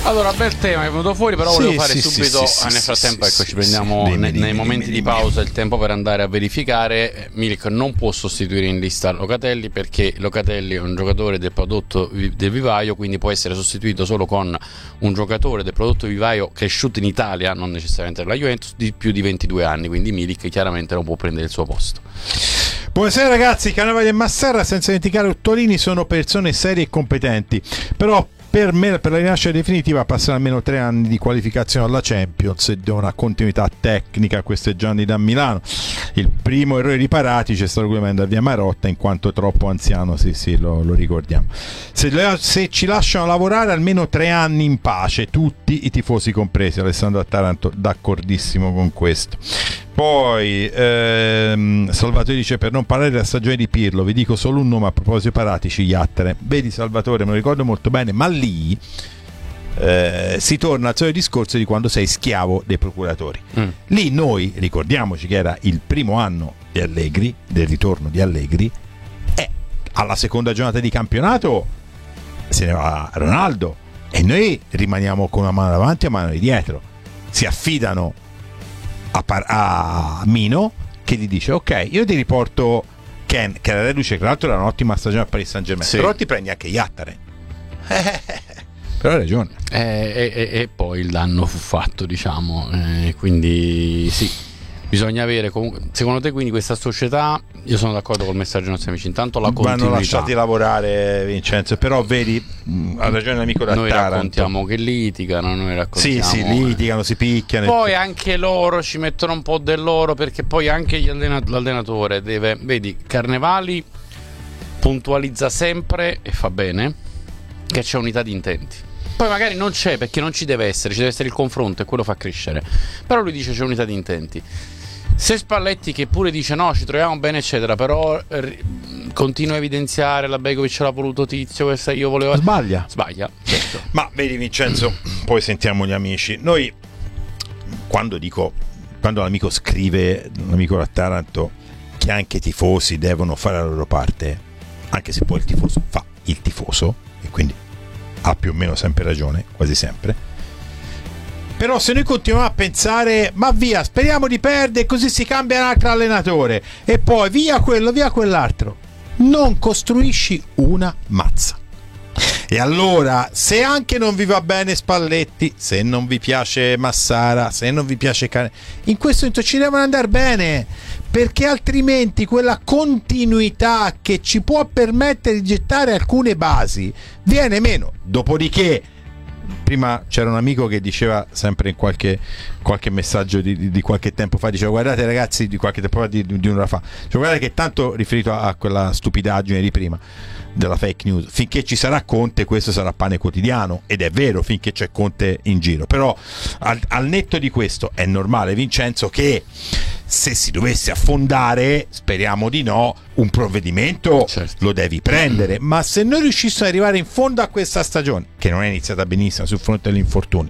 Allora, bel tema è venuto fuori, però volevo fare subito, nel frattempo, ecco, ci prendiamo nei momenti di pausa il tempo per andare a verificare. Milik non può sostituire in lista Locatelli, perché Locatelli è un giocatore del prodotto del vivaio, quindi può essere sostituito solo con un giocatore del prodotto vivaio cresciuto in Italia, non necessariamente della Juventus, di più di 22 anni, quindi Milik chiaramente non può prendere il suo posto. Buonasera ragazzi, Cannavali e Massara, senza dimenticare Ottolini, sono persone serie e competenti, però per me, per la rinascita definitiva, passano almeno 3 anni di qualificazione alla Champions e di una continuità tecnica questeggiando da Milano. Il primo errore riparati c'è stato quello di mandare via Marotta in quanto troppo anziano, sì, lo ricordiamo. Se ci lasciano lavorare almeno 3 anni in pace, tutti i tifosi compresi. Alessandro Taranto d'accordissimo con questo. Poi Salvatore dice: per non parlare della stagione di Pirlo, vi dico solo un nome a proposito Paratici, Iattere. Vedi Salvatore, me lo ricordo molto bene, ma lì si torna al solito discorso di quando sei schiavo dei procuratori. Lì noi, ricordiamoci che era il primo anno di Allegri, del ritorno di Allegri, e alla seconda giornata di campionato se ne va Ronaldo e noi rimaniamo con una mano davanti e una mano di dietro. Si affidano a Mino, che gli dice: ok, io ti riporto Ken, che era reduce, tra l'altro era un'ottima stagione a Paris Saint-Germain, però ti prendi anche Iattere. Però hai ragione. E poi il danno fu fatto, diciamo, quindi sì, bisogna avere comunque, secondo te, quindi questa società, io sono d'accordo col messaggio dei nostri amici, intanto la continuità, vanno lasciati lavorare, Vincenzo, però vedi, ha ragione l'amico da noi Taranto, raccontiamo che litigano, noi raccontiamo sì, litigano, si picchiano, poi anche loro ci mettono un po' del loro, perché poi anche l'allenatore deve, vedi, Carnevali puntualizza sempre e fa bene che c'è unità di intenti. Poi magari non c'è, perché non ci deve essere il confronto e quello fa crescere, però lui dice c'è unità di intenti. Se Spalletti, che pure dice no, ci troviamo bene eccetera, però continua a evidenziare la Begovic l'ha voluto Tizio, questa io volevo, sbaglia, certo. Ma vedi Vincenzo, poi sentiamo gli amici. Noi quando l'amico scrive, l'amico da Taranto, che anche i tifosi devono fare la loro parte, anche se poi il tifoso fa il tifoso e quindi ha più o meno sempre ragione, quasi sempre. Però se noi continuiamo a pensare ma via, speriamo di perdere così si cambia un altro allenatore e poi via quello, via quell'altro, non costruisci una mazza. E allora, se anche non vi va bene Spalletti, se non vi piace Massara, se non vi piace in questo momento ci devono andare bene, perché altrimenti quella continuità che ci può permettere di gettare alcune basi viene meno. Dopodiché, prima c'era un amico che diceva sempre in qualche messaggio di qualche tempo fa, diceva: guardate ragazzi, di qualche tempo fa, di un'ora fa, cioè, guardate che tanto riferito a quella stupidaggine di prima della fake news, finché ci sarà Conte questo sarà pane quotidiano, ed è vero, finché c'è Conte in giro. Però al netto di questo è normale, Vincenzo, che se si dovesse affondare, speriamo di no, un provvedimento lo devi prendere, ma se noi riuscissimo ad arrivare in fondo a questa stagione, che non è iniziata benissimo sul fronte degli infortuni,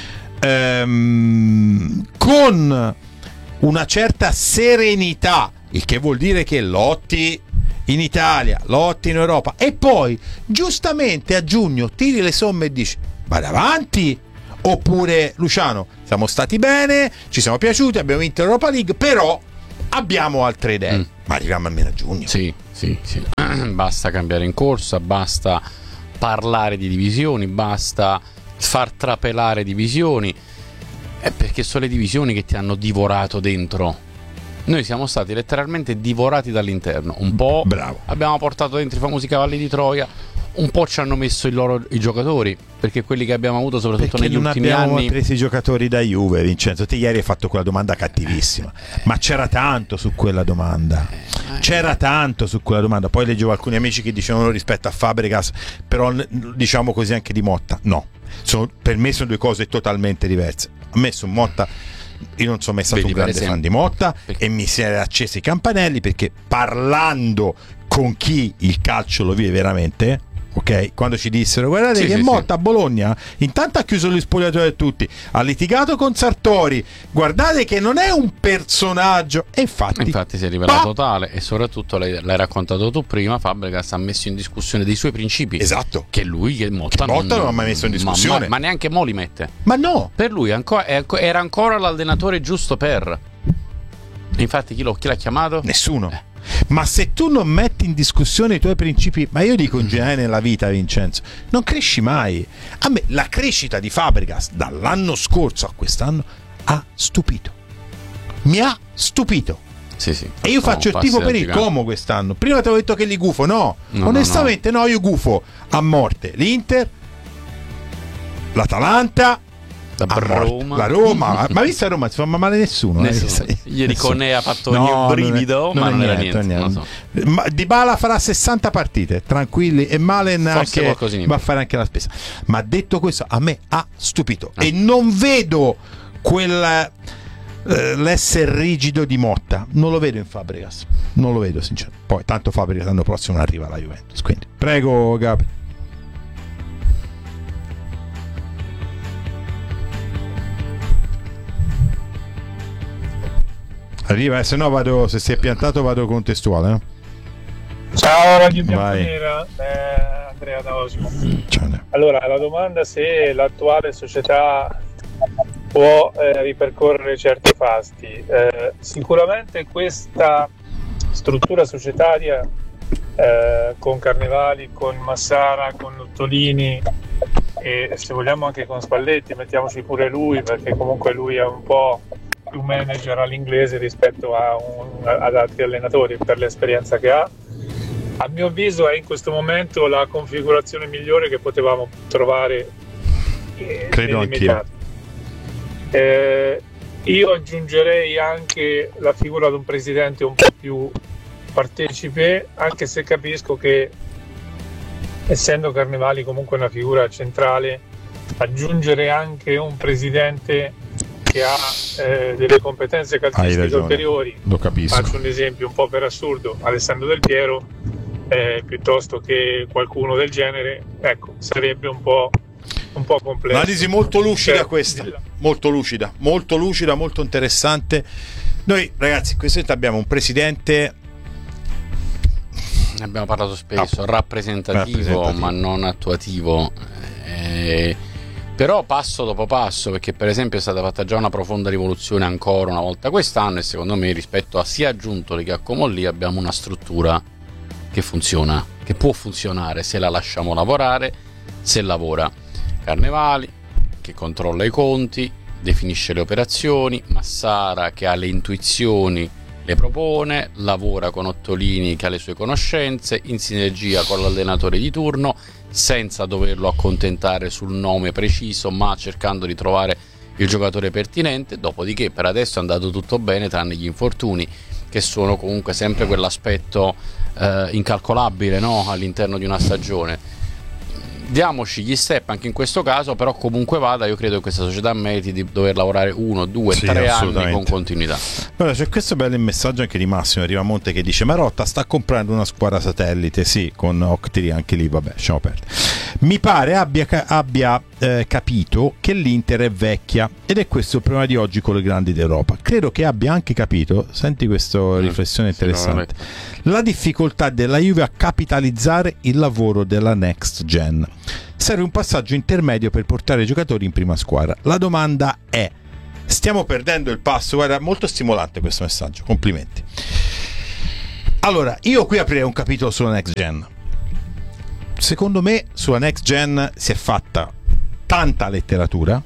con una certa serenità, il che vuol dire che lotti in Italia, lotti in Europa, e poi giustamente a giugno tiri le somme e dici vada avanti. Oppure, Luciano, siamo stati bene, ci siamo piaciuti, abbiamo vinto l'Europa League, però abbiamo altre idee. Ma arriviamo almeno a giugno. Sì. Basta cambiare in corsa, basta parlare di divisioni, basta far trapelare divisioni, perché sono le divisioni che ti hanno divorato dentro. Noi siamo stati letteralmente divorati dall'interno. Un po' abbiamo portato dentro i famosi cavalli di Troia, un po' ci hanno messo i giocatori, perché quelli che abbiamo avuto soprattutto negli ultimi anni. Non abbiamo preso i giocatori da Juve, Vincenzo. Te ieri hai fatto quella domanda cattivissima, ma c'era tanto su quella domanda. Poi leggevo alcuni amici che dicevano rispetto a Fabregas, però diciamo così anche di Motta. No, per me sono due cose totalmente diverse. A me su Motta, io non sono mai stato un grande fan di Motta, e mi si era accesi i campanelli, perché parlando con chi il calcio lo vive veramente, ok? Quando ci dissero guardate che Motta a Bologna intanto ha chiuso gli spogliatoi a tutti, ha litigato con Sartori, guardate che non è un personaggio, e infatti si è rivelato tale, e soprattutto l'hai raccontato tu prima, Fabregas ha messo in discussione dei suoi principi, esatto, che lui, che Motta non ha mai messo in discussione, ma neanche mo li mette, ma no, per lui era ancora l'allenatore giusto per, infatti chi l'ha chiamato? Nessuno. Ma se tu non metti in discussione i tuoi principi, ma io dico in generale nella vita, Vincenzo, non cresci mai. A me la crescita di Fabregas dall'anno scorso a quest'anno ha stupito, mi ha stupito. Sì. E io faccio il tifo per il Como quest'anno. Prima ti avevo detto che li gufo, no, onestamente no, io gufo a morte l'Inter, l'Atalanta, la Roma. Ma vista Roma si fa male nessuno. Ieri Conè ha fatto un brivido, ma non era niente. Non so. Dybala farà 60 partite tranquilli, e Malen anche, va a fare anche la spesa. Ma detto questo, a me ha stupito e non vedo l'essere rigido di Motta, non lo vedo in Fabregas, non lo vedo sinceramente. Poi tanto Fabregas l'anno prossimo non arriva alla Juventus, quindi prego Gabri. Arriva, se no vado, se si è piantato vado contestuale. Ciao Radio Bianconera, Andrea da Osimo. Allora, la domanda è se l'attuale società può ripercorrere certi fasti. Sicuramente questa struttura societaria con Carnevali, con Massara, con Ottolini e se vogliamo anche con Spalletti, mettiamoci pure lui, perché comunque lui è un po' più manager all'inglese rispetto ad altri allenatori per l'esperienza che ha. A mio avviso è in questo momento la configurazione migliore che potevamo trovare. Credo anch'io. Io aggiungerei anche la figura di un presidente un po' più partecipe, anche se capisco che essendo Carnevali comunque una figura centrale, aggiungere anche un presidente che ha delle competenze calcistiche ulteriori. Lo capisco. Faccio un esempio un po' per assurdo, Alessandro Del Piero, piuttosto che qualcuno del genere, ecco, sarebbe un po' complesso. Analisi molto lucida questa, molto lucida, molto interessante. Noi ragazzi, questa volta abbiamo un presidente, ne abbiamo parlato spesso, rappresentativo ma non attuativo, però passo dopo passo, perché per esempio è stata fatta già una profonda rivoluzione ancora una volta quest'anno, e secondo me rispetto a sia Giuntoli che a Comolli abbiamo una struttura che funziona, che può funzionare se la lasciamo lavorare, se lavora Carnevali che controlla i conti, definisce le operazioni, Massara che ha le intuizioni, le propone, lavora con Ottolini che ha le sue conoscenze, in sinergia con l'allenatore di turno, senza doverlo accontentare sul nome preciso, ma cercando di trovare il giocatore pertinente. Dopodiché per adesso è andato tutto bene, tranne gli infortuni, che sono comunque sempre quell'aspetto incalcolabile, no? All'interno di una stagione. Diamoci gli step anche in questo caso, però comunque vada, io credo che questa società meriti di dover lavorare 1, 2, 3 anni con continuità. Allora, c'è questo bel messaggio anche di Massimo Rivamonte che dice: Marotta sta comprando una squadra satellite, sì, con Octiri anche lì, vabbè, lasciamo perdere. Mi pare abbia capito che l'Inter è vecchia ed è questo il problema di oggi con le grandi d'Europa. Credo che abbia anche capito, senti questa riflessione interessante, la difficoltà della Juve a capitalizzare il lavoro della next gen. Serve un passaggio intermedio per portare i giocatori in prima squadra. La domanda è: stiamo perdendo il passo? Guarda, molto stimolante questo messaggio, complimenti. Allora, io qui aprirei un capitolo sulla next gen. Secondo me sulla next gen si è fatta tanta letteratura,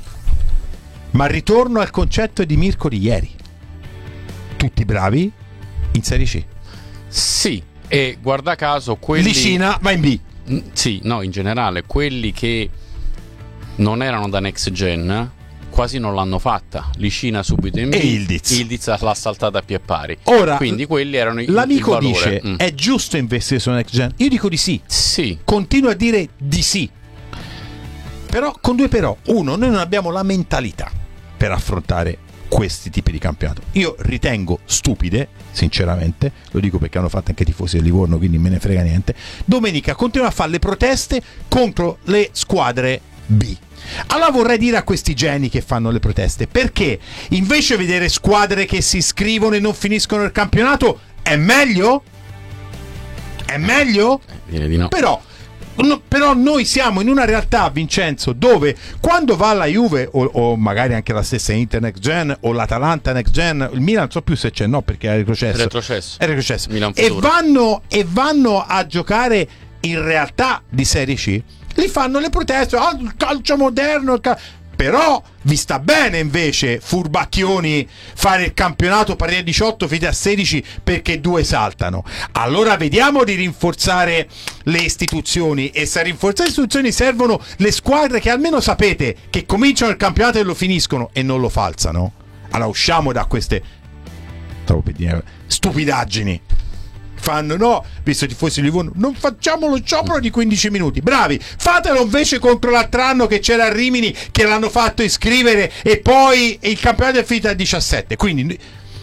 ma ritorno al concetto di Mirko di ieri: tutti bravi in Serie C. Sì, e guarda caso quelli... Licina va in B. Sì, no, in generale quelli che non erano da next gen quasi non l'hanno fatta. Licina subito in B, e Ildiz l'ha saltata a pie pari. Ora, quindi quelli erano l'amico il valore. dice è giusto investire su next gen? Io dico di sì. Sì. Continuo a dire di sì. Però con due però. Uno, noi non abbiamo la mentalità per affrontare questi tipi di campionato. Io ritengo stupide, sinceramente, lo dico perché hanno fatto anche i tifosi del Livorno, quindi me ne frega niente. Domenica continuano a fare le proteste contro le squadre B. Allora vorrei dire a questi geni che fanno le proteste, perché invece vedere squadre che si iscrivono e non finiscono il campionato è meglio? È meglio? Direi di no. Però noi siamo in una realtà, Vincenzo, dove quando va la Juve o magari anche la stessa Inter Next Gen o l'Atalanta Next Gen, il Milan non so più se c'è, no, perché è retrocesso. Milan e vanno a giocare in realtà di Serie C, li fanno le proteste, il calcio moderno, però vi sta bene invece, furbacchioni, fare il campionato partire a 18 fino a 16 perché 2 saltano. Allora vediamo di rinforzare le istituzioni, e se a rinforzare le istituzioni servono le squadre che almeno sapete che cominciano il campionato e lo finiscono e non lo falsano. Allora usciamo da queste stupidaggini. Fanno no, visto i tifosi di Livorno, non facciamo lo sciopero di 15 minuti. Bravi, fatelo invece contro l'altro anno che c'era a Rimini, che l'hanno fatto iscrivere e poi il campionato è finito a 17. Quindi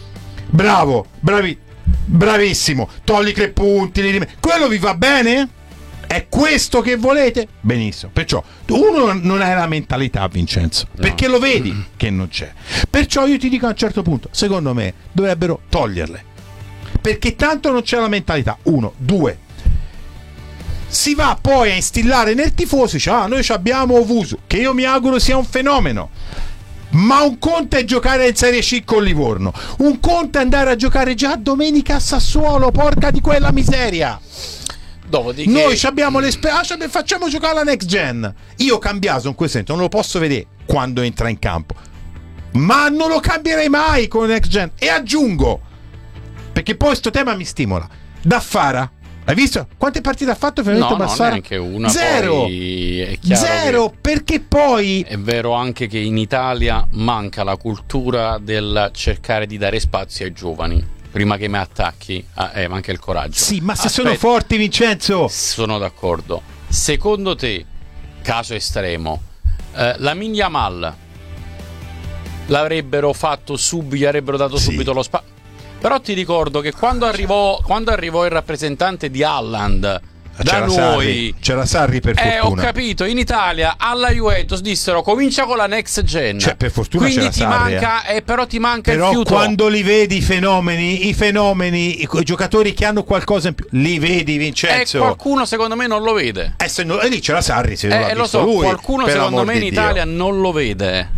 bravissimo, togli 3 punti, quello vi va bene? È questo che volete? Benissimo. Perciò uno non è la mentalità, Vincenzo, perché lo vedi che non c'è. Perciò io ti dico a un certo punto, secondo me dovrebbero toglierle, perché tanto non c'è la mentalità. 1, 2, si va poi a instillare nel tifoso, dice noi abbiamo Ovusu, che io mi auguro sia un fenomeno, ma un conto è giocare in Serie C con Livorno, un conto è andare a giocare già domenica a Sassuolo, porca di quella miseria. Dopodiché noi abbiamo le facciamo giocare la Next Gen. Io Cambiaso in questo senso non lo posso vedere quando entra in campo, ma non lo cambierei mai con Next Gen. E aggiungo, perché poi sto tema mi stimola, Daffara, hai visto quante partite ha fatto finalmente Daffara? Neanche una. Zero. Poi è chiaro, zero, perché poi è vero anche che in Italia manca la cultura del cercare di dare spazio ai giovani prima che mi attacchi, manca il coraggio. Sì, ma se sono forti, Vincenzo. Sono d'accordo. Secondo te, caso estremo, Lamine Yamal l'avrebbero fatto subito, gli avrebbero dato subito lo spazio? Però ti ricordo che quando arrivò il rappresentante di Haaland da noi, c'era Sarri, per fortuna. Ho capito, in Italia alla Juventus dissero comincia con la Next Gen. Cioè, per fortuna quindi c'era ti Sarri, manca, però ti manca il fiuto. Però quando li vedi i fenomeni, i giocatori che hanno qualcosa in più, li vedi, Vincenzo. Qualcuno secondo me non lo vede. E lì c'era Sarri, se non l'ha visto lo so, lui, qualcuno secondo me in Italia non lo vede.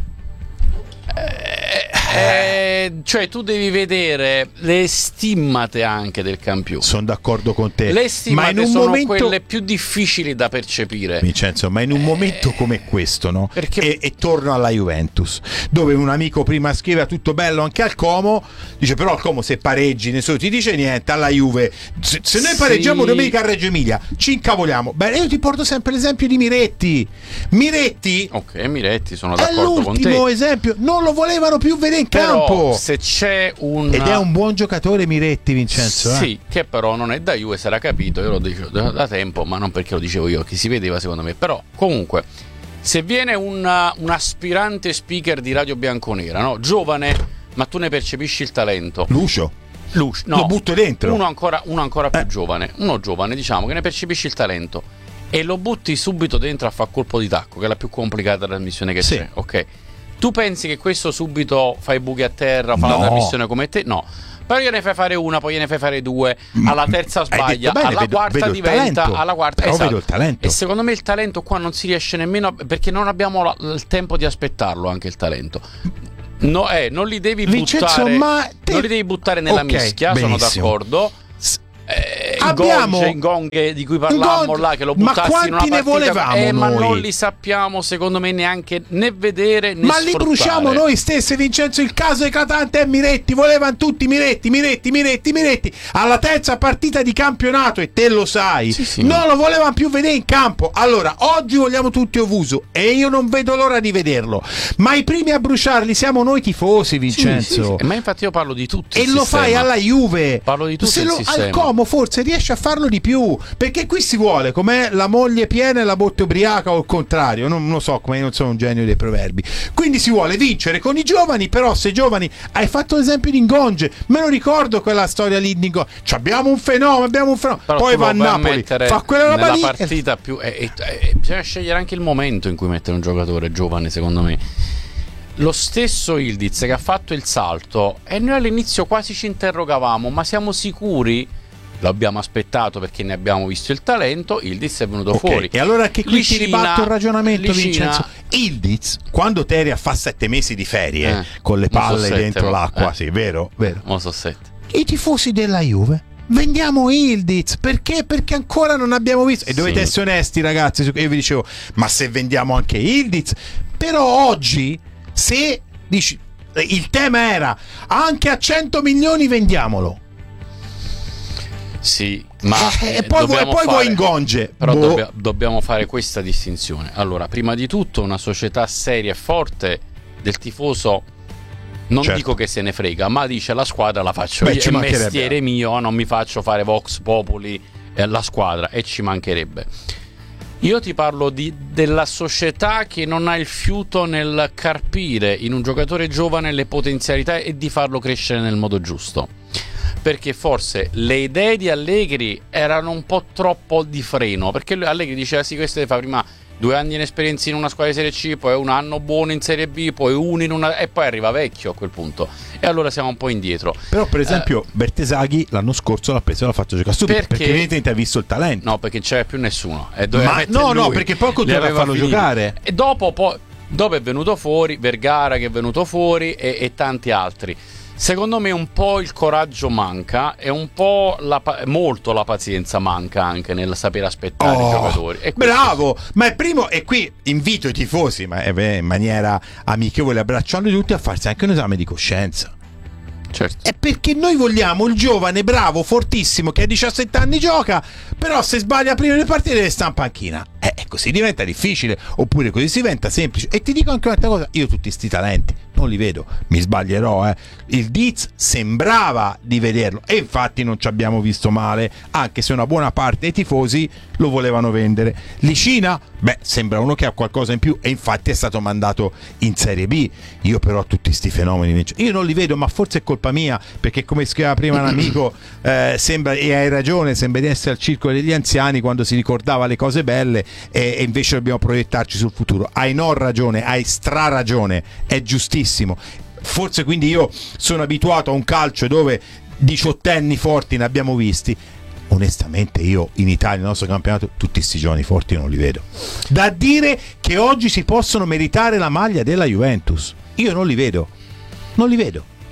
Cioè tu devi vedere le stimmate anche del campione. Sono d'accordo con te. Le stimmate ma in un sono momento quelle più difficili da percepire, Vincenzo, ma in un momento come questo, no? Perché... E torno alla Juventus, dove un amico prima scriveva tutto bello anche al Como, dice però al Como se pareggi nessuno ti dice niente, alla Juve se noi pareggiamo domenica a Reggio Emilia ci incavoliamo. Beh, io ti porto sempre l'esempio di Miretti, ok, Miretti, sono d'accordo con te. È l'ultimo esempio, non lo volevano più vedere in però, campo. Se c'è ed è un buon giocatore Miretti, Vincenzo. Sì, che però non è da Juve, sarà capito, io lo dicevo da tempo, ma non perché lo dicevo io, che si vedeva secondo me. Però comunque, se viene un aspirante speaker di Radio Bianconera, no? Giovane, ma tu ne percepisci il talento. Lucio, no, lo butto dentro. Uno ancora più giovane, diciamo, che ne percepisci il talento e lo butti subito dentro a far colpo di tacco, che è la più complicata trasmissione che c'è, ok? Tu pensi che questo subito fa i buchi a terra, fa la trasmissione come te? No. Però gliene fai fare una, poi gliene fai fare 2, alla terza sbaglia, bene, alla quarta diventa, alla quarta, però vedo il talento. E secondo me il talento qua non si riesce nemmeno, perché non abbiamo il tempo di aspettarlo, anche il talento. No, non li devi Vincenzo, buttare, non li devi buttare nella mischia, benissimo. Sono d'accordo. Gong di cui parlavamo là, che lo buttassi in una partita, ne volevamo ma non li sappiamo secondo me neanche né vedere né sfruttare. Li bruciamo noi stessi, Vincenzo. Il caso eclatante è Miretti, volevano tutti Miretti alla terza partita di campionato, e te lo sai, sì. Non lo volevano più vedere in campo. Allora oggi vogliamo tutti Ovusu e io non vedo l'ora di vederlo, ma i primi a bruciarli siamo noi tifosi, Vincenzo. Sì. Ma infatti io parlo di tutti e lo fai alla Juve, parlo di tutti il sistema. Al Como forse riesce a farlo di più, perché qui si vuole, com'è la moglie piena e la botte ubriaca, o il contrario, non lo so, come non sono un genio dei proverbi. Quindi si vuole vincere con i giovani, però se giovani, hai fatto l'esempio di Ngonge, me lo ricordo quella storia lì di Ngonge, abbiamo un fenomeno, però poi va a Napoli, fa quella roba nella lì, partita più bisogna scegliere anche il momento in cui mettere un giocatore giovane, secondo me. Lo stesso Ildiz che ha fatto il salto, e noi all'inizio quasi ci interrogavamo, ma siamo sicuri? L'abbiamo aspettato perché ne abbiamo visto il talento. Ildiz è venuto fuori. E allora che qui ti ribatto il ragionamento, Vincenzo. Ildiz, quando Teria fa 7 mesi di ferie con le palle dentro l'acqua, sì, vero? Mo so 7. I tifosi della Juve, vendiamo Ildiz, perché? Perché ancora non abbiamo visto. E dovete essere onesti, ragazzi. Io vi dicevo, ma se vendiamo anche Ildiz, però oggi, se dici, il tema era anche a 100 milioni vendiamolo. Sì, ma e poi vuoi Ngonge. Però dobbiamo fare questa distinzione. Allora, prima di tutto, una società seria e forte del tifoso, non dico che se ne frega, ma dice la squadra la faccio io, è mestiere mio, non mi faccio fare Vox Populi la squadra, e ci mancherebbe. Io ti parlo della società che non ha il fiuto nel carpire in un giocatore giovane le potenzialità e di farlo crescere nel modo giusto. Perché forse le idee di Allegri erano un po' troppo di freno, perché Allegri diceva sì, questo fa prima 2 anni in esperienza in una squadra di Serie C, poi 1 anno buono in Serie B, poi 1 in una, e poi arriva vecchio a quel punto, e allora siamo un po' indietro. Però per esempio Bertesaghi l'anno scorso l'ha preso e l'ha fatto giocare subito, perché evidentemente ha visto il talento. No, perché non c'era più nessuno, no, perché poi continua a farlo giocare, e dopo è venuto fuori Vergara, che è venuto fuori, e tanti altri. Secondo me un po' il coraggio manca, e un po' molto la pazienza manca anche nel sapere aspettare i giocatori. Bravo! Ma è primo, e qui invito i tifosi, ma in maniera amichevole, abbracciando tutti, a farsi anche un esame di coscienza. Certo. È perché noi vogliamo il giovane bravo, fortissimo, che a 17 anni gioca, però se sbaglia prima delle partite deve stare in panchina. Così diventa difficile, oppure così si diventa semplice. E ti dico anche un'altra cosa, io tutti sti talenti non li vedo, mi sbaglierò, il Diz sembrava di vederlo, e infatti non ci abbiamo visto male, anche se una buona parte dei tifosi lo volevano vendere. Licina, sembra uno che ha qualcosa in più, e infatti è stato mandato in Serie B. Io però tutti sti fenomeni io non li vedo, ma forse è colpa mia, perché come scriveva prima un amico, sembra, e hai ragione, sembra di essere al circolo degli anziani quando si ricordava le cose belle, e invece dobbiamo proiettarci sul futuro. Hai ragione, hai ragione, è giustissimo. Forse quindi io sono abituato a un calcio dove 18enni forti ne abbiamo visti. Onestamente io in Italia, nel nostro campionato, tutti questi giovani forti non li vedo. Da dire che oggi si possono meritare la maglia della Juventus, io non li vedo. Non li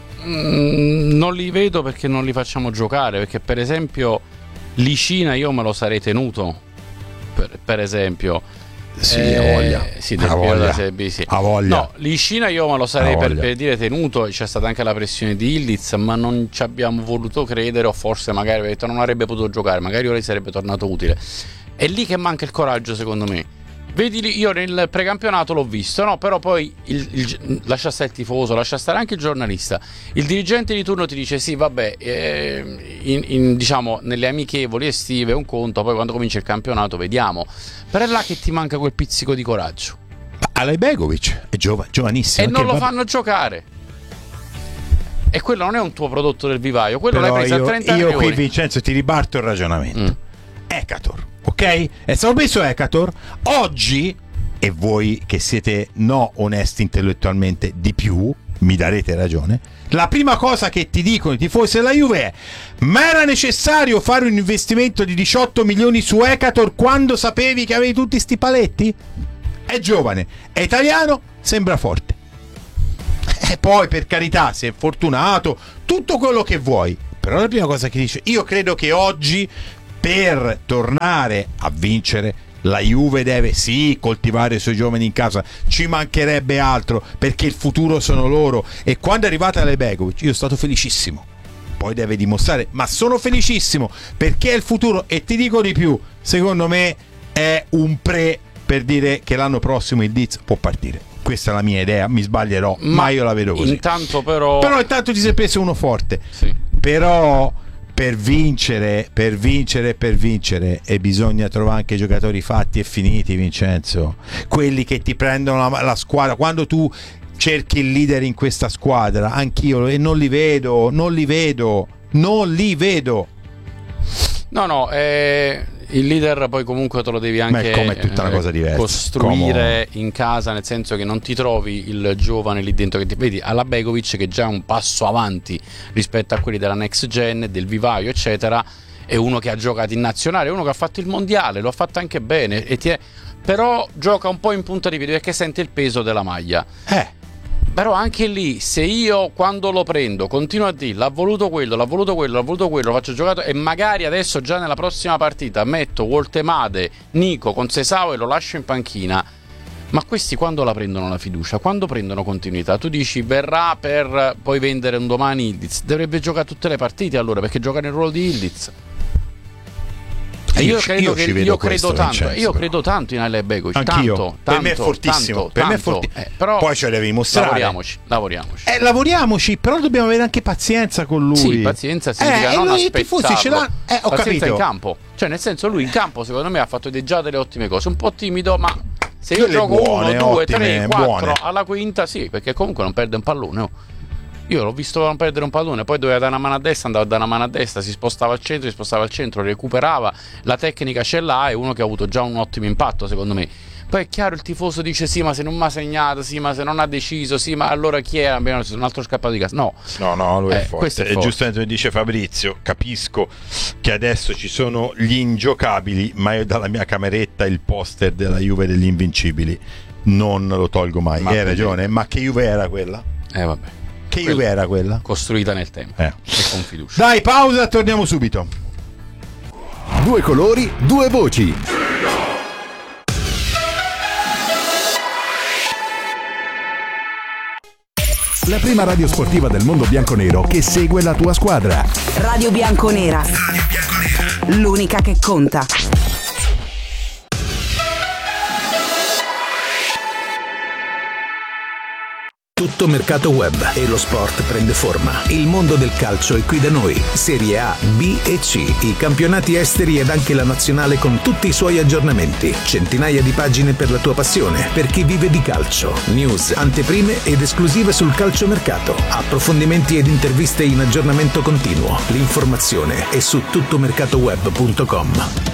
vedo perché non li facciamo giocare, perché per esempio Licina io me lo sarei tenuto, per esempio. Sì, ha voglia. Sì, del voglia. sì. Ha voglia. No, Licina io me lo sarei per dire tenuto. C'è stata anche la pressione di Ildiz, ma non ci abbiamo voluto credere, o forse magari detto non avrebbe potuto giocare, magari ora gli sarebbe tornato utile. È lì che manca il coraggio, secondo me. Vedi, io nel precampionato l'ho visto, no? Però poi lascia stare il tifoso, lascia stare anche il giornalista. Il dirigente di turno ti dice sì, vabbè, diciamo nelle amichevoli estive un conto, poi quando comincia il campionato vediamo. Però è là che ti manca quel pizzico di coraggio. Ma Alejbegovic è giovanissimo, e non lo fanno giocare. E quello non è un tuo prodotto del vivaio, quello l'hai preso a 30 milioni. Io qui, Vincenzo, ti ribarto il ragionamento. Ekator, ok? È stato messo Ekator oggi, e voi che siete onesti intellettualmente di più mi darete ragione. La prima cosa che ti dicono i tifosi della Juve è: ma era necessario fare un investimento di 18 milioni su Ekator quando sapevi che avevi tutti sti paletti? È giovane, è italiano, sembra forte, e poi per carità, se è fortunato, tutto quello che vuoi, però la prima cosa che dice: io credo che oggi, per tornare a vincere, la Juve deve coltivare i suoi giovani in casa, ci mancherebbe altro, perché il futuro sono loro. E quando è arrivata Alejbegovic io sono stato felicissimo, poi deve dimostrare, ma sono felicissimo perché è il futuro. E ti dico di più, secondo me è un per dire che l'anno prossimo il Diz può partire. Questa è la mia idea, mi sbaglierò, ma io la vedo così. Intanto però intanto ti sei preso uno forte, sì. però per vincere e bisogna trovare anche giocatori fatti e finiti, Vincenzo, quelli che ti prendono la squadra. Quando tu cerchi il leader in questa squadra, anch'io, e non li vedo. Il leader poi comunque te lo devi anche tutta una cosa diversa. Costruire in casa, nel senso che non ti trovi il giovane lì dentro che ti vedi alla Begovic, che è già un passo avanti rispetto a quelli della next gen, del vivaio eccetera, è uno che ha giocato in nazionale, è uno che ha fatto il mondiale, lo ha fatto anche bene però gioca un po' in punta di piedi perché sente il peso della maglia. Però anche lì, se io quando lo prendo continuo a dire l'ha voluto quello, lo faccio giocato, e magari adesso già nella prossima partita metto Woltemade, Nico con Sesao e lo lascio in panchina, ma questi quando la prendono la fiducia? Quando prendono continuità? Tu dici verrà per poi vendere un domani Ildiz, dovrebbe giocare tutte le partite allora, perché gioca nel ruolo di Ildiz. Io credo tanto in Ale Begovic. Anch'io. Per me è fortissimo. Però poi ce l'avevi mostrare. Lavoriamoci, però dobbiamo avere anche pazienza con lui. Sì, pazienza significa non aspettarlo. Ce l'ha, ho pazienza capito. In campo. Cioè, nel senso, lui in campo secondo me ha fatto già delle ottime cose. Un po' timido, ma se io gioco 1, 2, 3, 4 alla quinta, sì, perché comunque non perde un pallone. Io l'ho visto non perdere un pallone, poi doveva dare una mano a destra, andava a dare una mano a destra, si spostava al centro, recuperava, la tecnica ce l'ha, è uno che ha avuto già un ottimo impatto secondo me. Poi è chiaro, il tifoso dice sì, ma se non mi ha segnato, sì, ma se non ha deciso, sì, ma allora chi è? Un altro scappato di casa. No, lui è forte. E giustamente dice Fabrizio, capisco che adesso ci sono gli ingiocabili, ma io dalla mia cameretta il poster della Juve degli Invincibili non lo tolgo mai. Hai ragione, ma che Juve era quella? Vabbè. Che Juve era quella? Costruita nel tempo e con fiducia. Dai, pausa, torniamo subito. Due colori, due voci. La prima radio sportiva del mondo bianconero che segue la tua squadra. Radio Bianconera. L'unica che conta. Tutto mercato web e lo sport prende forma. Il mondo del calcio è qui da noi. Serie A, B e C, i campionati esteri ed anche la nazionale con tutti i suoi aggiornamenti. Centinaia di pagine per la tua passione, per chi vive di calcio. News, anteprime ed esclusive sul calciomercato. Approfondimenti ed interviste in aggiornamento continuo. L'informazione è su tuttomercatoweb.com.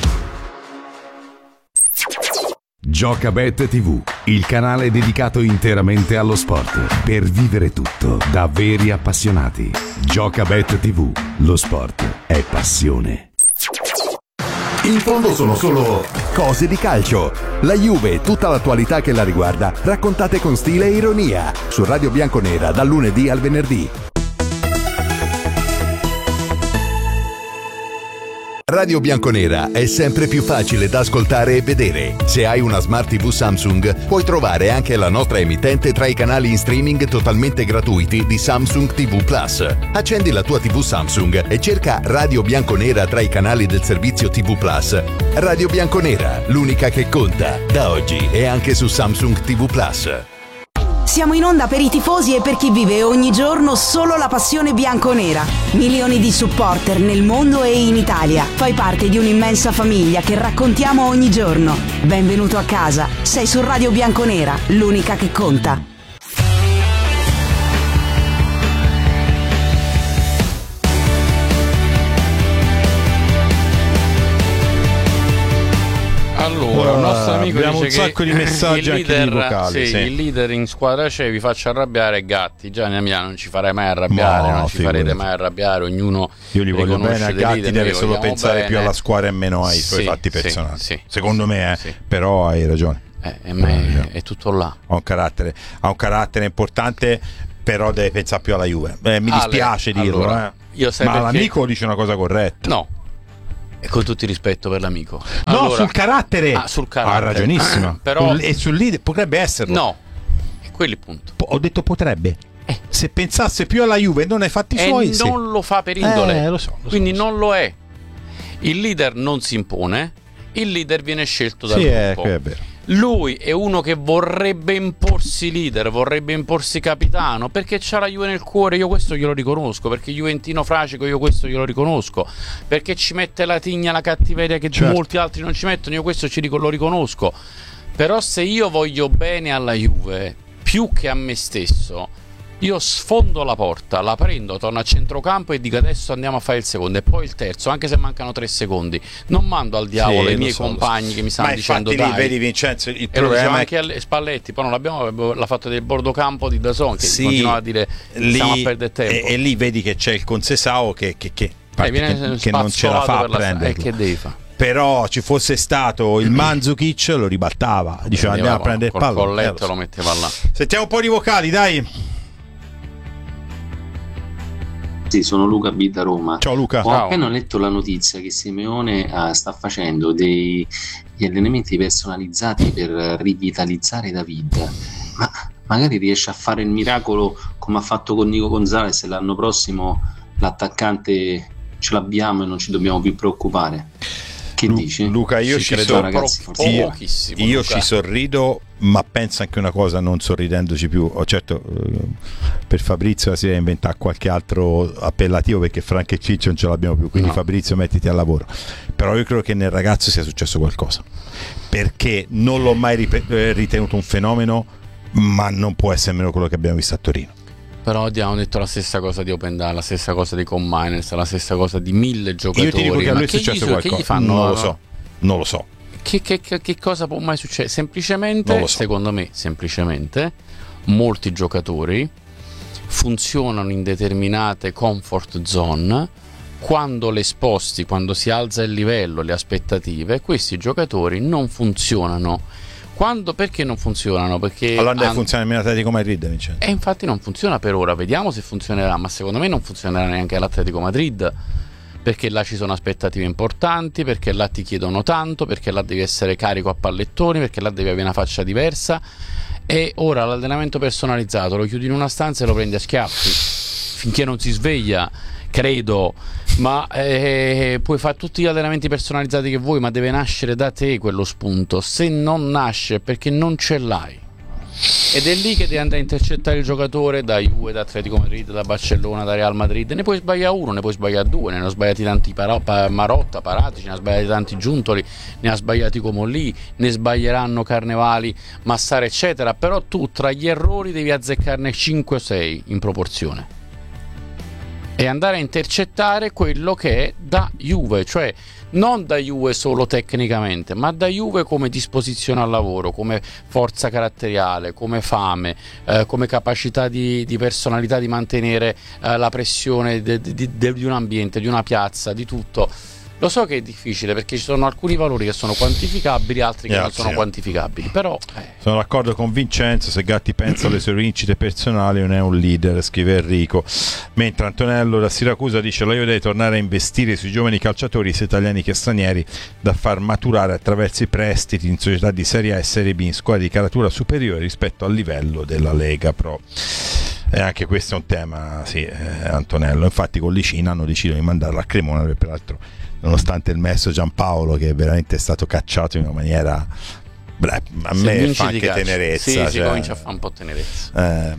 Giocabet TV, il canale dedicato interamente allo sport, per vivere tutto da veri appassionati. Giocabet TV, lo sport è passione. In fondo sono solo cose di calcio. La Juve e tutta l'attualità che la riguarda, raccontate con stile e ironia, su Radio Bianconera dal lunedì al venerdì. Radio Bianconera è sempre più facile da ascoltare e vedere. Se hai una Smart TV Samsung, puoi trovare anche la nostra emittente tra i canali in streaming totalmente gratuiti di Samsung TV Plus. Accendi la tua TV Samsung e cerca Radio Bianconera tra i canali del servizio TV Plus. Radio Bianconera, l'unica che conta, da oggi è anche su Samsung TV Plus. Siamo in onda per i tifosi e per chi vive ogni giorno solo la passione bianconera. Milioni di supporter nel mondo e in Italia. Fai parte di un'immensa famiglia che raccontiamo ogni giorno. Benvenuto a casa. Sei su Radio Bianconera, l'unica che conta. Allora, un nostro amico abbiamo dice un sacco di messaggi anche di vocali. Sì. Il leader in squadra c'è, vi faccio arrabbiare Gatti. Gianni Amiano non ci farei mai arrabbiare, non ci farete mai arrabbiare. Ognuno io gli voglio bene a Gatti, leader, deve solo pensare bene più alla squadra e meno ai suoi fatti personali. Secondo me, però hai ragione. È tutto là. Ha un carattere importante, però deve pensare più alla Juve. Mi dispiace dirlo, allora, io sai ma perché... l'amico dice una cosa corretta. No. E con tutto il rispetto per l'amico. No, allora, sul carattere. Sul carattere. Ha ragionissimo. Però... E sul leader potrebbe esserlo. No. E quello è il punto. Ho detto potrebbe. Se pensasse più alla Juve non ai fatti suoi. E non lo fa per indole. Lo so. Quindi non lo è. Il leader non si impone. Il leader viene scelto dal gruppo. È vero. Lui è uno che vorrebbe imporsi leader, vorrebbe imporsi capitano, perché c'ha la Juve nel cuore, io questo glielo riconosco, perché Juventino fracico, io questo glielo riconosco, perché ci mette la tigna, la cattiveria che molti altri non ci mettono, io questo lo riconosco. Però se io voglio bene alla Juve più che a me stesso, io sfondo la porta, la prendo, torno a centrocampo e dico adesso andiamo a fare il secondo e poi il terzo, anche se mancano 3 secondi. Non mando al diavolo i miei compagni che mi stanno dicendo lì, dai. Vedi Vincenzo, il problema anche a Spalletti, poi non l'abbiamo, l'ha fatto del bordocampo di DAZN che continua a dire stiamo a perdere tempo. E lì vedi che c'è il Concesao che non ce la fa a prenderlo. Che devi fare? Però ci fosse stato il Mandzukic lo ribaltava, diceva andiamo a prendere il pallone, colletto lo metteva là. Sentiamo un po' di vocali, dai. Sì, sono Luca B da Roma. Ciao Luca. Ho appena letto la notizia che Simeone sta facendo degli allenamenti personalizzati per rivitalizzare David, ma magari riesce a fare il miracolo come ha fatto con Nico Gonzalez, e l'anno prossimo l'attaccante ce l'abbiamo e non ci dobbiamo più preoccupare. Che dici? Luca, io ci sorrido, ma penso anche una cosa, non sorridendoci più. Certo, per Fabrizio si deve inventare qualche altro appellativo, perché Frank e Ciccio non ce l'abbiamo più, quindi no. Fabrizio, mettiti al lavoro. Però io credo che nel ragazzo sia successo qualcosa, perché non l'ho mai ritenuto un fenomeno, ma non può essere meno quello che abbiamo visto a Torino. Però abbiamo detto la stessa cosa di Opendal, la stessa cosa di Commines, la stessa cosa di 1000 giocatori. Io ti dico che a lui è successo qualcosa. Che gli fanno? Non lo so. Che cosa può mai succedere? Semplicemente, secondo me, molti giocatori funzionano in determinate comfort zone. Quando le sposti, quando si alza il livello, le aspettative, questi giocatori non funzionano. Perché non funzionano? Perché allora funziona nemmeno l'Atletico Madrid, Vincenzo. E infatti non funziona per ora, vediamo se funzionerà, ma secondo me non funzionerà neanche l'Atletico Madrid, perché là ci sono aspettative importanti, perché là ti chiedono tanto, perché là devi essere carico a pallettoni, perché là devi avere una faccia diversa. E ora l'allenamento personalizzato lo chiudi in una stanza e lo prendi a schiaffi finché non si sveglia, credo, ma puoi fare tutti gli allenamenti personalizzati che vuoi, ma deve nascere da te quello spunto. Se non nasce perché non ce l'hai, ed è lì che devi andare a intercettare il giocatore da Juve, da Atletico Madrid, da Barcellona, da Real Madrid. Ne puoi sbagliare uno, ne puoi sbagliare due, ne hanno sbagliati tanti Marotta, Paratici, ne ha sbagliati tanti Giuntoli, ne ha sbagliati Comolli, ne sbaglieranno Carnevali, Massara eccetera, però tu tra gli errori devi azzeccarne 5 o 6 in proporzione e andare a intercettare quello che è da Juve, cioè non da Juve solo tecnicamente, ma da Juve come disposizione al lavoro, come forza caratteriale, come fame, come capacità di personalità di mantenere la pressione di un ambiente, di una piazza, di tutto. Lo so che è difficile perché ci sono alcuni valori che sono quantificabili, altri che non sono quantificabili, però sono d'accordo con Vincenzo. Se Gatti pensa alle sue vincite personali non è un leader, scrive Enrico. Mentre Antonello da Siracusa dice: la Juve deve tornare a investire sui giovani calciatori sia italiani che stranieri, da far maturare attraverso i prestiti in società di Serie A e Serie B, in squadre di caratura superiore rispetto al livello della Lega Pro. E anche questo è un tema, Antonello. Infatti con Licina hanno deciso di mandarla a Cremona, peraltro nonostante il maestro Giampaolo, che è veramente stato cacciato in una maniera, a me fa anche tenerezza. Sì, comincia a fare un po' tenerezza.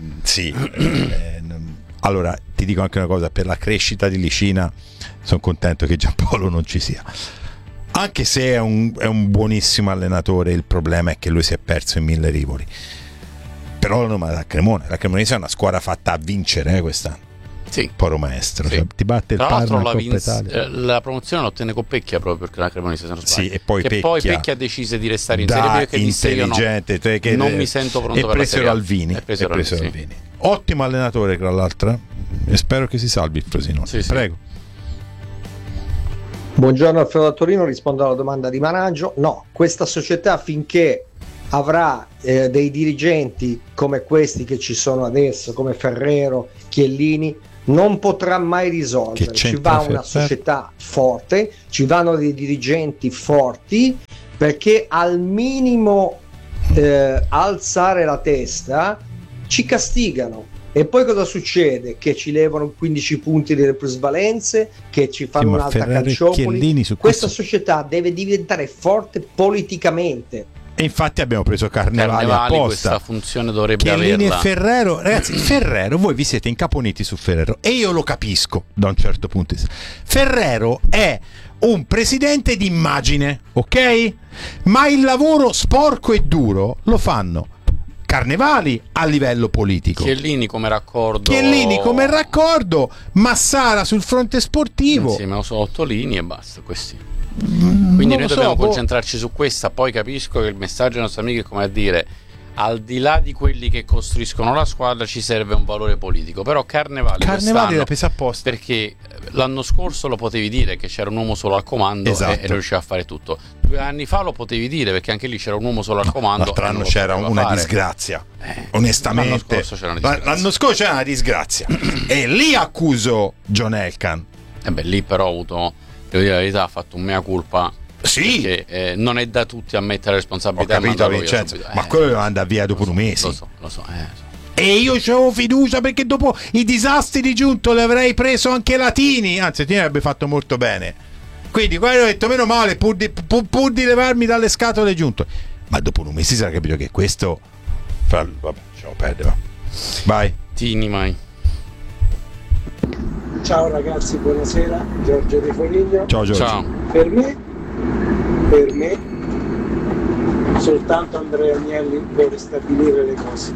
Allora ti dico anche una cosa: per la crescita di Licina sono contento che Giampaolo non ci sia, anche se è un buonissimo allenatore. Il problema è che lui si è perso in 1000 rivoli. Però non la Cremona, la Cremonese è una squadra fatta a vincere quest'anno. Sì. Poro maestro, sì. Ti batte il Parma, la promozione la ottenne Coppecchia proprio perché la Cremonese, se non sbaglio. Sì, e poi poi Pecchia decise di restare in Serie B perché disse io non mi sento pronto per la Serie A. Alvini. Alvini. Ottimo allenatore, tra l'altro, e spero che si salvi il Frosinone. Prego. Buongiorno Alfredo da Torino, rispondo alla domanda di Managgio. No, questa società finché avrà dei dirigenti come questi che ci sono adesso, come Ferrero, Chiellini, non potrà mai risolvere. Ci va una società forte, ci vanno dei dirigenti forti, perché al minimo alzare la testa ci castigano. E poi cosa succede? Che ci levano 15 punti delle plusvalenze, che ci fanno un'altra calciopoli. Questa società deve diventare forte politicamente, E infatti abbiamo preso Carnevali apposta. Questa funzione dovrebbe Chiellini averla. e Ferrero, ragazzi, Ferrero, voi vi siete incaponiti su Ferrero e io lo capisco da un certo punto di vista. Ferrero è un presidente d'immagine, ok? Ma il lavoro sporco e duro lo fanno Carnevali a livello politico, Chiellini come raccordo, Massara sul fronte sportivo, insieme a Ottolini e basta, questi. Quindi noi dobbiamo concentrarci su questa. Poi capisco che il messaggio dei nostri amici è come a dire: al di là di quelli che costruiscono la squadra ci serve un valore politico. Però Carnevali l'ha presa apposta, perché l'anno scorso lo potevi dire che c'era un uomo solo al comando, esatto, e riusciva a fare tutto. 2 anni fa lo potevi dire perché anche lì c'era un uomo solo al comando. L'altro anno c'era una disgrazia, onestamente l'anno scorso c'era una disgrazia e lì accuso John Elkann. Lì però ha avuto, devo dire la verità, ha fatto un mea culpa. Sì, perché non è da tutti a mettere la responsabilità. Ho capito, Vincenzo, ma quello deve andare via dopo 2 mesi. Lo so. E io c'avevo fiducia perché dopo i disastri di Giunto le avrei preso anche Latini, anzi Latini avrebbe fatto molto bene. Quindi quello ho detto meno male, pur di levarmi dalle scatole Giunto. Ma dopo 1 mese si sarà capito che questo vabbè, lasciamo perdere. Vai Tini, mai. Ciao ragazzi, buonasera, Giorgio De Foligno. Ciao Giorgio. Ciao. Per me soltanto Andrea Agnelli può ristabilire le cose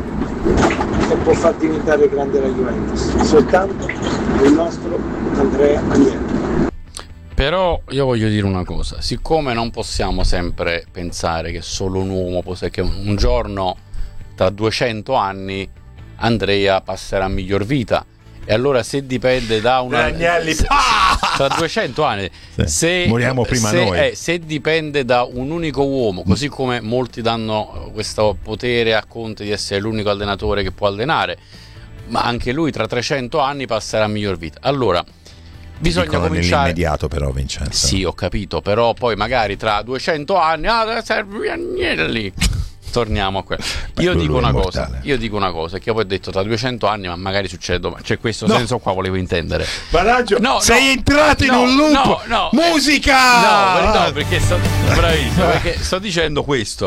e può far diventare grande la Juventus, soltanto il nostro Andrea Agnelli. Però io voglio dire una cosa: siccome non possiamo sempre pensare che solo un uomo che un giorno tra 200 anni Andrea passerà a miglior vita, e allora se dipende da una tra 200 anni, se moriamo prima noi, se dipende da un unico uomo, così come molti danno questo potere a Conte di essere l'unico allenatore che può allenare, ma anche lui tra 300 anni passerà a miglior vita. Allora bisogna cominciare nell'immediato, però Vincenzo. Sì, ho capito, però poi magari tra 200 anni serve Agnelli. Torniamo a quello. Io dico una cosa, che io poi ho detto tra 200 anni, ma magari succede domani. C'è questo senso qua, volevo intendere. Baraggio, sei entrato in un loop. Musica! No, perché bravissimo, perché sto dicendo questo.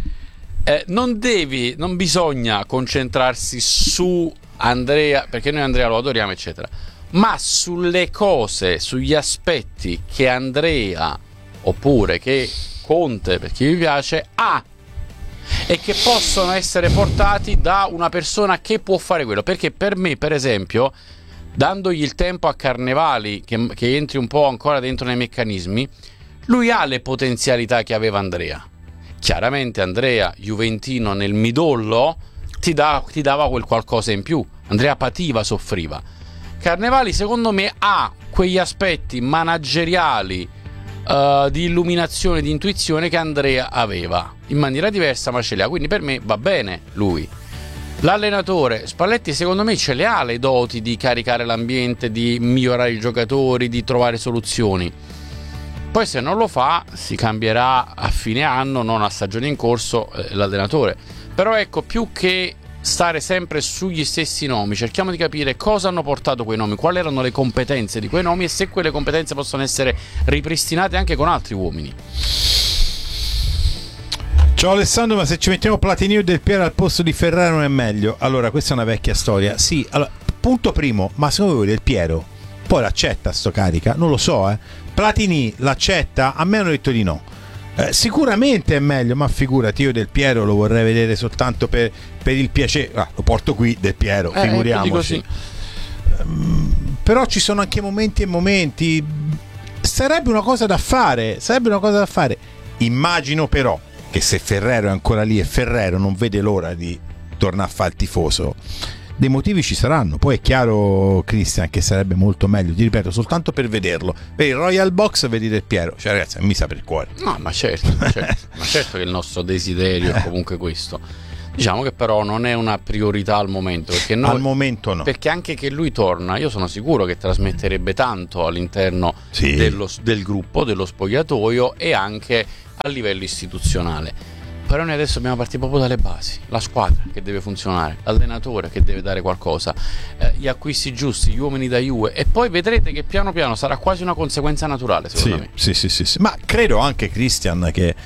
Non bisogna concentrarsi su Andrea, perché noi Andrea lo adoriamo, eccetera, ma sulle cose, sugli aspetti che Andrea, oppure che Conte, per chi vi piace, ha, e che possono essere portati da una persona che può fare quello. Perché per me, per esempio, dandogli il tempo a Carnevali, che entri un po' ancora dentro nei meccanismi, lui ha le potenzialità che aveva Andrea. Chiaramente Andrea, juventino nel midollo, ti dava quel qualcosa in più. Andrea pativa, soffriva. Carnevali secondo me ha quegli aspetti manageriali, di illuminazione, di intuizione che Andrea aveva in maniera diversa, ma ce li ha. Quindi per me va bene lui. L'allenatore Spalletti secondo me ce le ha le doti di caricare l'ambiente, di migliorare i giocatori, di trovare soluzioni. Poi se non lo fa si cambierà a fine anno, non a stagione in corso, l'allenatore. Però ecco, più che stare sempre sugli stessi nomi, cerchiamo di capire cosa hanno portato quei nomi, quali erano le competenze di quei nomi e se quelle competenze possono essere ripristinate anche con altri uomini. Ciao Alessandro, ma se ci mettiamo Platini e Del Piero al posto di Ferraro non è meglio? Allora, questa è una vecchia storia. Sì, allora, punto primo, ma secondo voi Del Piero poi l'accetta sto carica? Non lo so, Platini l'accetta? A me hanno detto di no. Sicuramente è meglio, ma figurati, io Del Piero lo vorrei vedere soltanto per il piacere. Lo porto qui Del Piero, figuriamoci. Però ci sono anche momenti e momenti. Sarebbe una cosa da fare. Immagino però che se Ferrero è ancora lì e Ferrero non vede l'ora di tornare a fare il tifoso, dei motivi ci saranno. Poi è chiaro, Cristian, che sarebbe molto meglio, ti ripeto, soltanto per vederlo. Vedi il Royal Box, vedi Del Piero, cioè ragazzi, mi sa per il cuore. No, ma certo ma certo che il nostro desiderio è comunque questo. Diciamo che però non è una priorità al momento, perché noi, al momento no. Perché anche che lui torna, io sono sicuro che trasmetterebbe tanto all'interno del gruppo, dello spogliatoio e anche a livello istituzionale. Però noi adesso dobbiamo partire proprio dalle basi: la squadra che deve funzionare, l'allenatore che deve dare qualcosa, gli acquisti giusti, gli uomini da Juve, e poi vedrete che piano piano sarà quasi una conseguenza naturale, secondo me. Sì. Ma credo anche, Christian, che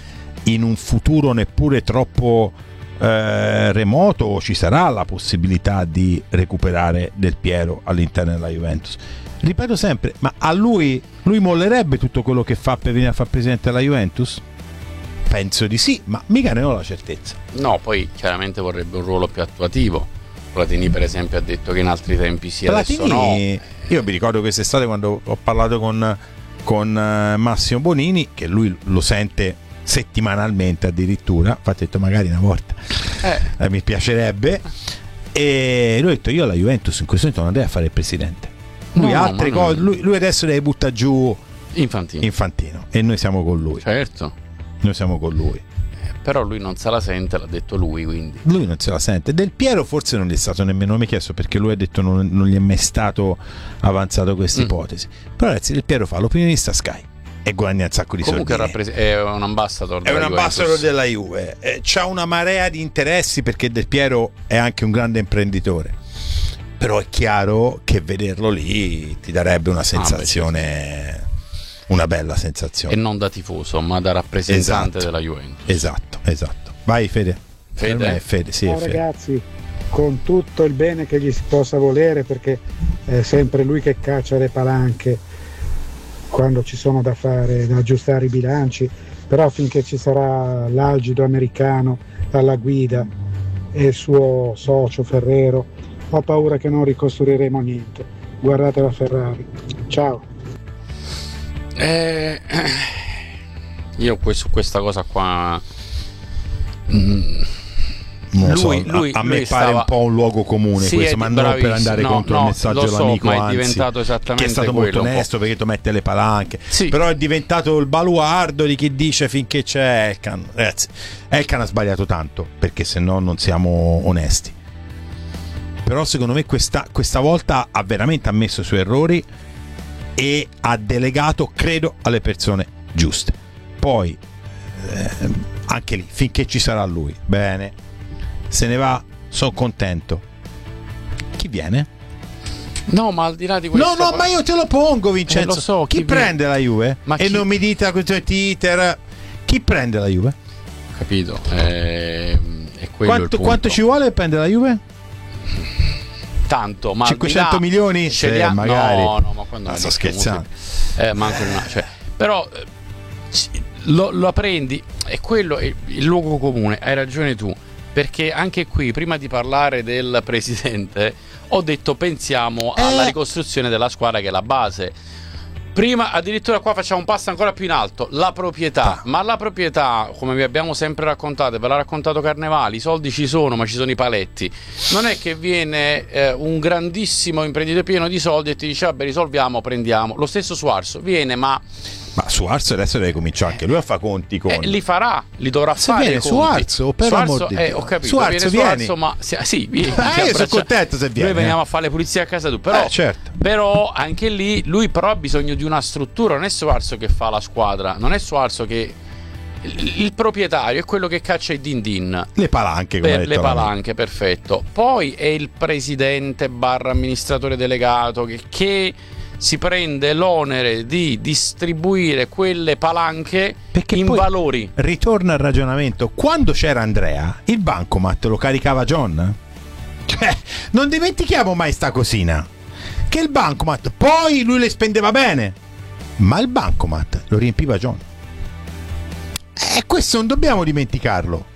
in un futuro neppure troppo remoto ci sarà la possibilità di recuperare Del Piero all'interno della Juventus. Ripeto sempre, ma a lui mollerebbe tutto quello che fa per venire a fare presidente della Juventus? Penso di sì, ma mica ne ho la certezza. No, poi chiaramente vorrebbe un ruolo più attuativo. Platini per esempio ha detto che in altri tempi sì, Platini, adesso no. Io mi ricordo quest'estate quando ho parlato con Massimo Bonini, che lui lo sente settimanalmente addirittura, infatti ho detto magari una volta mi piacerebbe, e lui ha detto: io alla Juventus in questo momento non andrei a fare il presidente, lui altre cose, lui adesso deve buttare giù Infantino e noi siamo con lui, certo, noi siamo con lui, però lui non se la sente, l'ha detto lui, quindi lui non se la sente. Del Piero forse non gli è stato nemmeno, non mi ha chiesto, perché lui ha detto non gli è mai stato avanzato questa ipotesi. Però ragazzi, Del Piero fa l'opinionista Sky e guadagna un sacco di soldi. Comunque è un ambassador della Juventus. È un ambassador della Juve, c'ha una marea di interessi, perché Del Piero è anche un grande imprenditore, però è chiaro che vederlo lì ti darebbe una sensazione, una bella sensazione, e non da tifoso ma da rappresentante della Juventus. Esatto. Vai Fede. Fede, sì. Ciao ragazzi, con tutto il bene che gli si possa volere, perché è sempre lui che caccia le palanche quando ci sono da fare, da aggiustare i bilanci, però finché ci sarà l'algido americano alla guida e il suo socio Ferrero, ho paura che non ricostruiremo niente. Guardate la Ferrari. Ciao. Io su questa cosa qua lui a me pare un po' un luogo comune, sì, questo, ma non per andare contro il messaggio dell'amico, ma è diventato esattamente, che è stato molto onesto, perché tu mette le palanche, sì. Però è diventato il baluardo di chi dice finché c'è Elkan. Ragazzi, Elkan ha sbagliato tanto, perché se no non siamo onesti, però secondo me questa volta ha veramente ammesso i suoi errori e ha delegato, credo, alle persone giuste. Poi anche lì, finché ci sarà lui, bene, se ne va, sono contento. Chi viene? No, ma al di là di questo, no, ma io te lo pongo, Vincenzo. Lo so, chi prende la Juve? Non mi dite questo Twitter. Chi prende la Juve? Capito? È quello quanto ci vuole per prendere la Juve? Tanto, ma 500 milioni? Magari. No, ma quando sto scherzando. Manco però lo prendi, è quello, è il luogo comune. Hai ragione tu, perché anche qui, prima di parlare del presidente, ho detto pensiamo alla ricostruzione della squadra, che è la base. Prima addirittura qua facciamo un passo ancora più in alto, la proprietà. Ma la proprietà, come vi abbiamo sempre raccontato, ve l'ha raccontato Carnevali, i soldi ci sono, ma ci sono i paletti. Non è che viene un grandissimo imprenditore pieno di soldi e ti dice vabbè, risolviamo, prendiamo. Lo stesso Suarzo viene, ma Suarzo adesso deve cominciare anche lui a fare conti con... li farà, li dovrà fare. Viene Suarzo, per amor di Dio. Ho capito, Suarzo, vieni. Ma sì, vieni. Io sono contento se viene. Noi veniamo a fare le pulizie a casa tu, però, certo. Però anche lì lui però ha bisogno di una struttura. Non è Suarzo che fa la squadra, non è Suarzo che... Il proprietario è quello che caccia i din-din, le palanche, come le palanche, perfetto. Poi è il presidente / amministratore delegato che si prende l'onere di distribuire quelle palanche, perché in valori. Ritorna al ragionamento: quando c'era Andrea, il bancomat lo caricava John? Cioè, non dimentichiamo mai sta cosina, che il bancomat poi lui le spendeva bene, ma il bancomat lo riempiva John. E questo non dobbiamo dimenticarlo.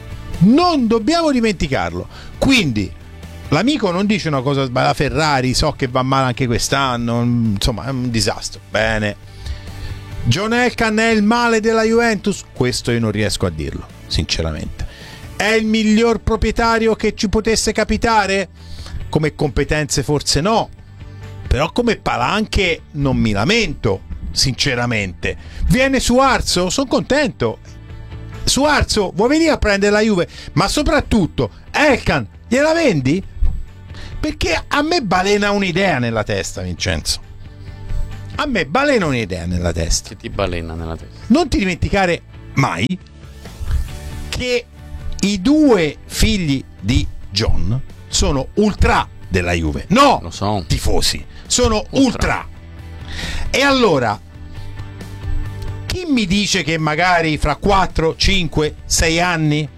Quindi l'amico non dice una cosa sbagliata. Ferrari so che va male anche quest'anno, insomma è un disastro. Bene, John Elkann è il male della Juventus? Questo io non riesco a dirlo, sinceramente. È il miglior proprietario che ci potesse capitare? Come competenze forse no, però come palanche non mi lamento, sinceramente. Viene Suarzo? Sono contento. Suarzo, vuoi venire a prendere la Juve? Ma soprattutto Elkann, gliela vendi? Perché a me balena un'idea nella testa, Vincenzo. A me balena un'idea nella testa. Che ti balena nella testa? Non ti dimenticare mai che i 2 figli di John sono ultra della Juve. No, lo so. Tifosi, sono ultra. E allora chi mi dice che magari fra 4, 5, 6 anni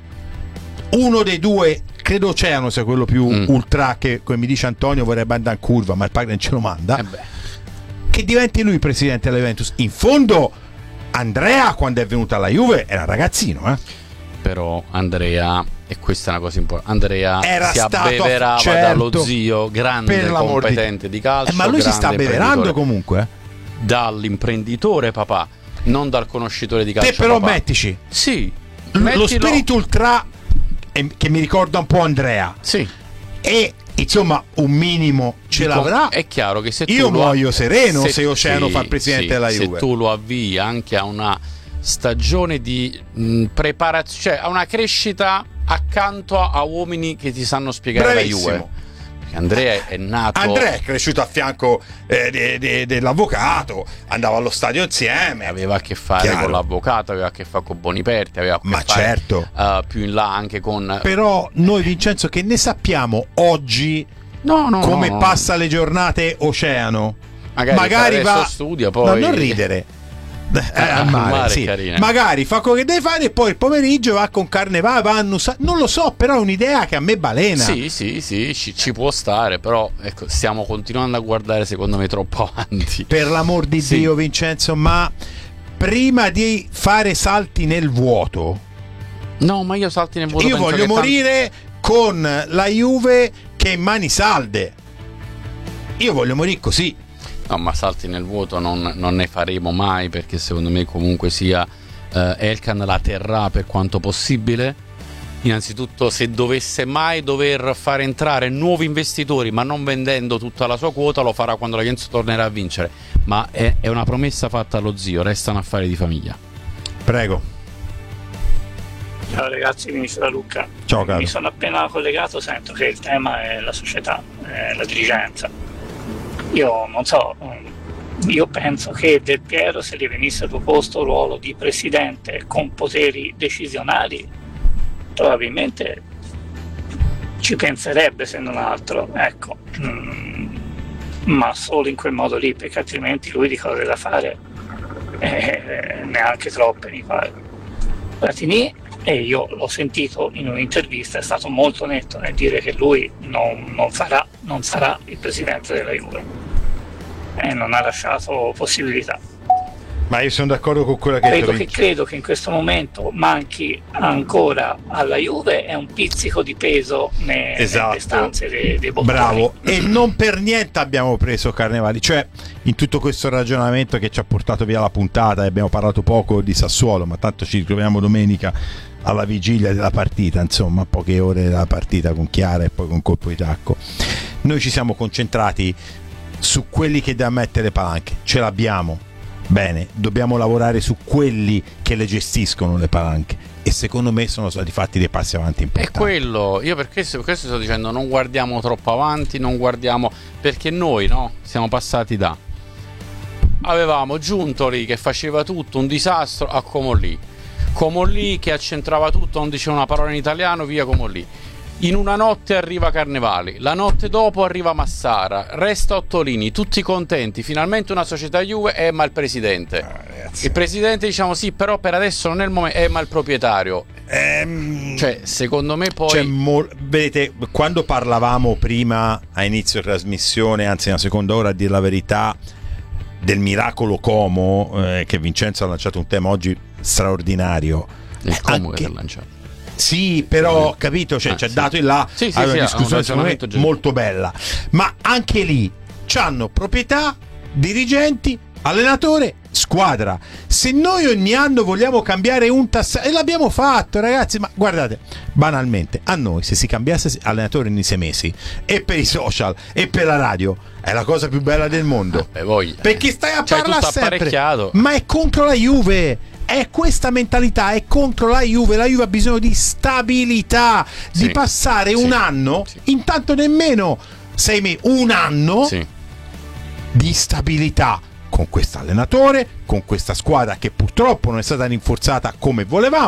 uno dei due, credo Oceano sia quello più ultra, che come mi dice Antonio vorrebbe andare in curva ma il padre non ce lo manda, che diventi lui presidente della Juventus. In fondo Andrea quando è venuta alla Juve era un ragazzino, però Andrea, e questa è una cosa importante, Andrea era si abbeverava dallo zio grande competente di calcio, ma lui si sta abbeverando comunque dall'imprenditore papà, non dal conoscitore di calcio. Te però papà. mettici Mettilo. Lo spirito ultra che mi ricorda un po' Andrea, e insomma un minimo ce l'avrà. È chiaro che se tu io muoio sereno se Oceano fa il presidente della Juve. Se tu lo avvii anche a una stagione di preparazione, cioè a una crescita accanto a uomini che ti sanno spiegare bravissimo. la Juve. Andrea è nato, Andrea è cresciuto a fianco dell'avvocato, andava allo stadio insieme, aveva a che fare con l'avvocato, aveva a che fare con Boniperti, aveva a che fare certo. Più in là anche con. Però noi, Vincenzo, che ne sappiamo oggi come passa le giornate Oceano? Magari va studia, poi non ridere. Al mare sì. Magari fa quello che deve fare e poi il pomeriggio va con Carnevale, va a non lo so, però è un'idea che a me balena. Sì, ci può stare, però ecco, stiamo continuando a guardare secondo me troppo avanti. Per l'amor di Dio, Vincenzo, ma prima di fare salti nel vuoto, no, ma io salti nel vuoto io voglio morire con la Juve che è in mani salde. Io voglio morire così. No, ma salti nel vuoto non ne faremo mai, perché secondo me comunque sia Elkan la terrà per quanto possibile. Innanzitutto, se dovesse mai dover fare entrare nuovi investitori ma non vendendo tutta la sua quota, lo farà quando la Juventus tornerà a vincere, ma è una promessa fatta allo zio, resta un affare di famiglia. Prego. Ciao ragazzi, Vinicius da Lucca. Ciao caro. Mi sono appena collegato, sento che il tema è la società, la dirigenza. Io non so, io penso che Del Piero, se gli venisse proposto il ruolo di presidente con poteri decisionali, probabilmente ci penserebbe, se non altro, ecco, ma solo in quel modo lì, perché altrimenti lui di cose da fare neanche troppe mi pare. Platini, e io l'ho sentito in un'intervista, è stato molto netto nel dire che lui non sarà il presidente della Juve e non ha lasciato possibilità. Ma io sono d'accordo con quello che credo che in questo momento manchi ancora alla Juve è un pizzico di peso nelle stanze dei bottoni. Bravo, e non per niente abbiamo preso Carnevali, cioè in tutto questo ragionamento che ci ha portato via la puntata, e abbiamo parlato poco di Sassuolo, ma tanto ci ritroviamo domenica alla vigilia della partita, insomma, a poche ore della partita con Chiara e poi con colpo di tacco. Noi ci siamo concentrati su quelli che da mettere palanche, ce l'abbiamo. Bene, dobbiamo lavorare su quelli che le gestiscono le palanche, e secondo me sono stati fatti dei passi avanti importanti. È quello, io per questo sto dicendo, non guardiamo troppo avanti, non guardiamo, perché noi siamo passati avevamo Giuntoli che faceva tutto un disastro a Comolli che accentrava tutto, non diceva una parola in italiano, via Comolli. In una notte arriva Carnevali, la notte dopo arriva Massara, resta Ottolini, tutti contenti, finalmente una società Juve, ma il presidente. Il presidente diciamo sì, però per adesso non è il momento, ma il proprietario. Cioè, secondo me poi... vedete, quando parlavamo prima a inizio trasmissione, anzi nella seconda ora, a dire la verità, del miracolo Como, che Vincenzo ha lanciato un tema oggi straordinario. Il Como che ha lanciato. Sì, però capito, cioè, c'è dato in là una discussione molto bella, ma anche lì c'hanno proprietà, dirigenti, allenatore, squadra. Se noi ogni anno vogliamo cambiare un tassello, e l'abbiamo fatto ragazzi, ma guardate, banalmente a noi se si cambiasse allenatore in 6 mesi, e per i social e per la radio, è la cosa più bella del mondo, perché stai a parlare sempre, ma è contro la Juve. È questa mentalità, è contro la Juve. La Juve ha bisogno di stabilità, di passare un anno, intanto nemmeno 6 mesi, un anno di stabilità con questo allenatore, con questa squadra che purtroppo non è stata rinforzata come volevamo,